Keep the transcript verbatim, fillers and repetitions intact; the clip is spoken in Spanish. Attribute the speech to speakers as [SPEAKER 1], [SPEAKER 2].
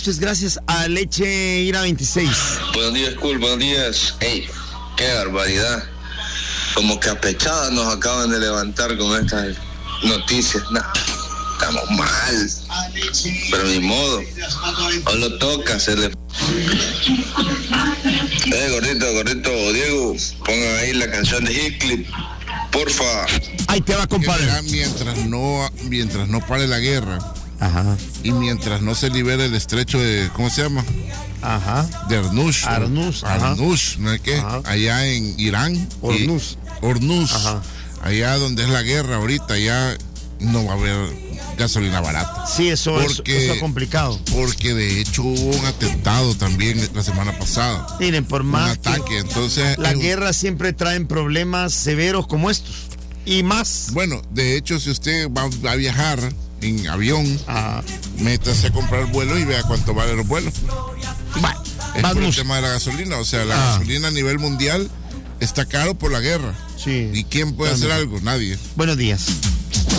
[SPEAKER 1] Muchas gracias a Leche Ira veintiséis.
[SPEAKER 2] Buenos días, cool, buenos días. Ey, qué barbaridad. Como que apechadas nos acaban de levantar con estas noticias. Nah, estamos mal. Pero ni modo. No lo toca, se le... Eh, gordito, gordito, Diego, pongan ahí la canción de Heathcliff, porfa.
[SPEAKER 1] Ahí te va, compadre.
[SPEAKER 3] Mientras no, mientras no pare la guerra.
[SPEAKER 1] Ajá.
[SPEAKER 3] Y mientras no se libere el estrecho de, ¿cómo se llama?
[SPEAKER 1] Ajá.
[SPEAKER 3] De Hormuz.
[SPEAKER 1] Hormuz.
[SPEAKER 3] Hormuz, ¿no es qué? Ajá. Allá en Irán.
[SPEAKER 1] Hormuz.
[SPEAKER 3] Hormuz.
[SPEAKER 1] Ajá.
[SPEAKER 3] Allá donde es la guerra ahorita, ya no va a haber gasolina barata.
[SPEAKER 1] Sí, eso, porque, es, eso es complicado.
[SPEAKER 3] Porque de hecho hubo un atentado también la semana pasada.
[SPEAKER 1] Miren, por más
[SPEAKER 3] un ataque, entonces
[SPEAKER 1] la
[SPEAKER 3] es,
[SPEAKER 1] guerra siempre traen problemas severos como estos y más.
[SPEAKER 3] Bueno, de hecho, si usted va, va a viajar en avión, ah. métase a comprar vuelos y vea cuánto vale los vuelos.
[SPEAKER 1] Va,
[SPEAKER 3] es
[SPEAKER 1] vamos.
[SPEAKER 3] por el tema de la gasolina, o sea, la ah. gasolina a nivel mundial está caro por la guerra.
[SPEAKER 1] Sí.
[SPEAKER 3] ¿Y quién puede También. hacer algo? Nadie.
[SPEAKER 1] Buenos días.